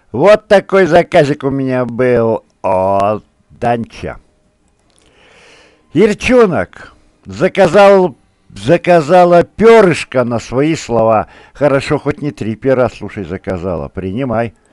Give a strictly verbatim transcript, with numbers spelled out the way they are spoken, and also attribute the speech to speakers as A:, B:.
A: Вот такой заказик у меня был от Данча. Ирчонок заказал, заказала перышко на свои слова. Хорошо, хоть не три пера, слушай, заказала. Принимай.